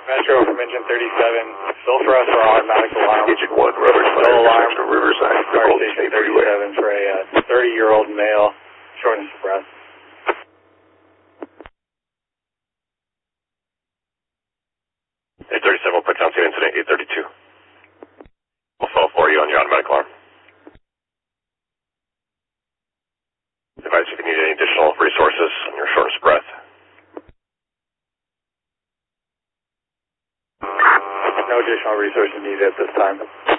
Metro from engine 37, still for us for automatic alarm. Engine 1, rubber fire, alarm to Riverside, Fire Station 37 for a 30-year-old male, shortness of breath. 837 will put down scene incident 832. We'll follow for you on your automatic alarm. Advise if you need any additional resources on your shortness of breath. No additional resources needed at this time.